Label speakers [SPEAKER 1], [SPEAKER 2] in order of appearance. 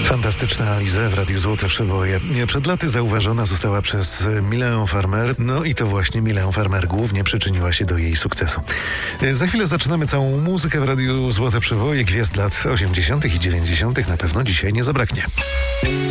[SPEAKER 1] Fantastyczna Alizée w Radiu Złote Przeboje. Przed laty zauważona została przez Milę Farmer, no i to właśnie Milę Farmer głównie przyczyniła się do jej sukcesu. Za chwilę zaczynamy całą muzykę w Radiu Złote Przeboje. Gwiazd lat 80. i 90. na pewno dzisiaj nie zabraknie.